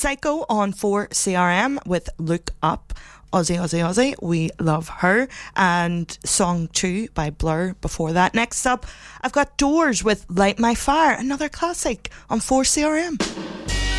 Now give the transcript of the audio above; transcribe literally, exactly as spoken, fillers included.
Psycho on four C R M with Look Up. Ozzy, Ozzy, Ozzy, we love her. And Song two by Blur before that. Next up, I've got Doors with Light My Fire, another classic on four C R M.